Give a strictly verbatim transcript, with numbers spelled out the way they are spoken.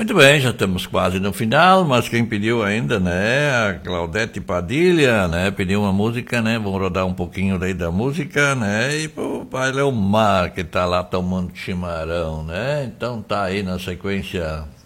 Muito bem, já estamos quase no final, mas quem pediu ainda, né, a Claudete Padilha, né, pediu uma música, né, vamos rodar um pouquinho daí da música, né, e pro pai Leomar, que tá lá tomando chimarrão, né, então tá aí na sequência...